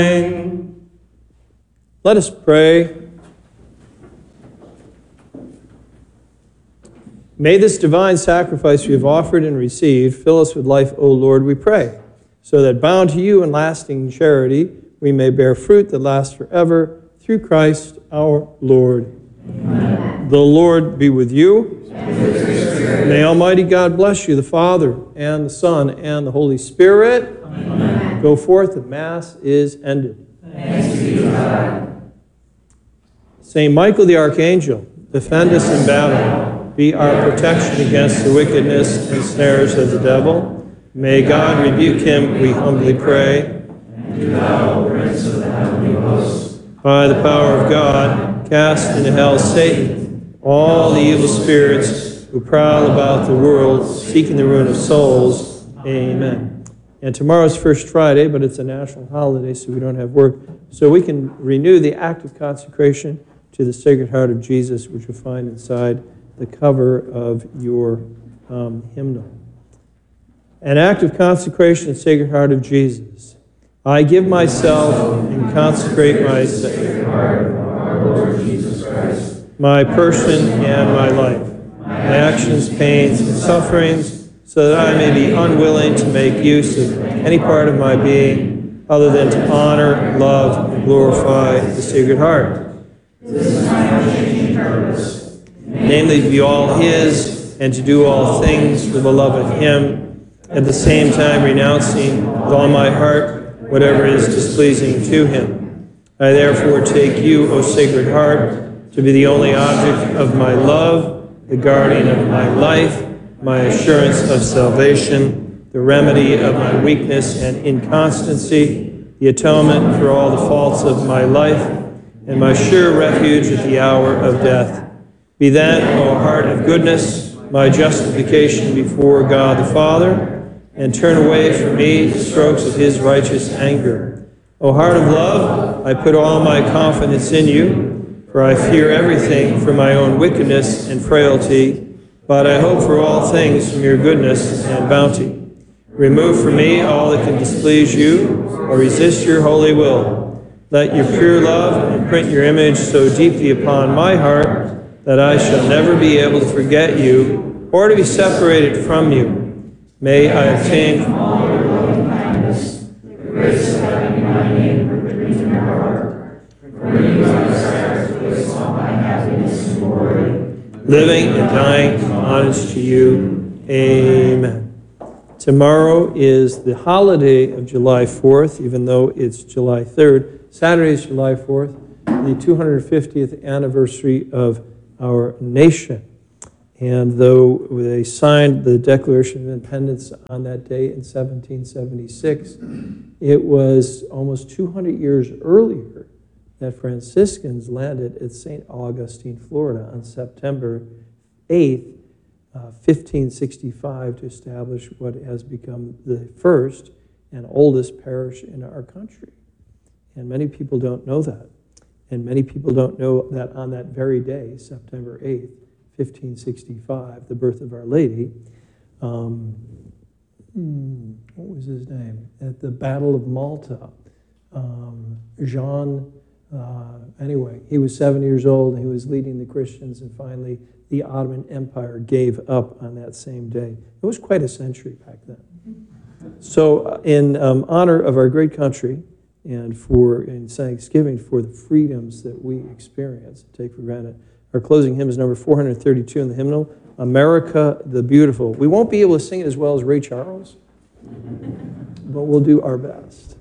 Let us pray. May this divine sacrifice we have offered and received fill us with life, O Lord, we pray, so that bound to you in lasting charity, we may bear fruit that lasts forever, through Christ our Lord. Amen. The Lord be with you. And with your spirit. May Almighty God bless you, the Father, and the Son, and the Holy Spirit. Amen. Go forth, the Mass is ended. Thanks be to God. Saint Michael the Archangel, defend us in battle. Be our protection against the wickedness and snares of the devil. May God rebuke him, we humbly pray. And do thou, Prince of the heavenly hosts, By the power of God, cast into hell Satan, all the evil spirits who prowl about the world, seeking the ruin of souls. Amen. And tomorrow's First Friday, but it's a national holiday, so we don't have work. So we can renew the act of consecration to the Sacred Heart of Jesus, which you'll find inside the cover of your hymnal. An act of consecration to the Sacred Heart of Jesus. I give myself and consecrate myself, our Lord Jesus Christ, my person and my life, my actions, pains, and sufferings, so that I may be unwilling to make use of any part of my being other than to honor, love, and glorify the Sacred Heart. This is my unchanging purpose, Namely, to be all His and to do all things for the love of Him, at the same time renouncing with all my heart whatever is displeasing to Him. I therefore take you, O Sacred Heart, to be the only object of my love, the guardian of my life, my assurance of salvation, the remedy of my weakness and inconstancy, the atonement for all the faults of my life, and my sure refuge at the hour of death. Be then, O heart of goodness, my justification before God the Father, and turn away from me the strokes of his righteous anger. O heart of love, I put all my confidence in you, for I fear everything from my own wickedness and frailty, but I hope for all things from your goodness and bounty. Remove from me all that can displease you or resist your holy will. Let your pure love imprint your image so deeply upon my heart that I shall never be able to forget you or to be separated from you. May I obtain from all your loving kindness the grace of having my name written in your heart. For you I desire to place all my happiness and glory, living and dying in homage to you. Amen. Tomorrow is the holiday of July 4th, even though it's July 3rd. Saturday is July 4th, the 250th anniversary of our nation. And though they signed the Declaration of Independence on that day in 1776, it was almost 200 years earlier that Franciscans landed at St. Augustine, Florida on September 8th, 1565, to establish what has become the first and oldest parish in our country. And many people don't know that. And many people don't know that on that very day, September 8th, 1565, the birth of Our Lady, what was his name? At the Battle of Malta, anyway, he was 7 years old, and he was leading the Christians, and finally the Ottoman Empire gave up on that same day. It was quite a century back then. So in honor of our great country, and in thanksgiving for the freedoms that we experience and take for granted, our closing hymn is number 432 in the hymnal, America the Beautiful. We won't be able to sing it as well as Ray Charles, but we'll do our best.